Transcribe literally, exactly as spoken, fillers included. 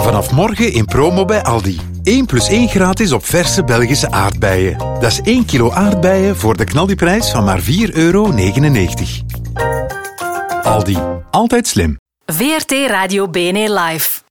Vanaf morgen in promo bij Aldi. één plus één gratis op verse Belgische aardbeien. Dat is één kilo aardbeien voor de knaldiprijs van maar vier euro negenennegentig. Aldi. Altijd slim. V R T Radio B N E Live.